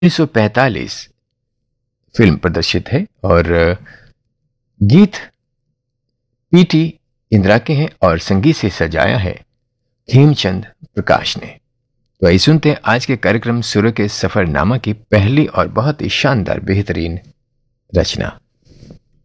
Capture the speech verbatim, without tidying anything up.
उन्नीस सौ पैंतालीस फिल्म प्रदर्शित है और गीत पीटी इंदिरा के हैं और संगीत से सजाया है हेमचंद प्रकाश ने। तो आइए सुनते हैं आज के कार्यक्रम सुर के सफरनामा की पहली और बहुत ही शानदार बेहतरीन रचना।